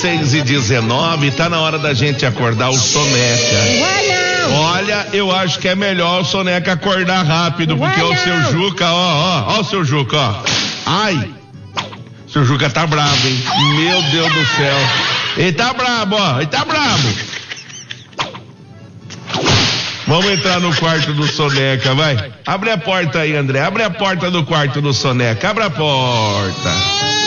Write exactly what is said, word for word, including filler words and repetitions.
seis e dezenove, tá na hora da gente acordar o Soneca. Olha, eu acho que é melhor o Soneca acordar rápido, porque o seu Juca, ó, ó, ó o seu Juca, ó. Ai, o seu Juca tá bravo, hein? Meu Deus do céu. Ele tá brabo, ó, ele tá brabo. Vamos entrar no quarto do Soneca, vai. Abre a porta aí, André, abre a porta do quarto do Soneca, abre a porta.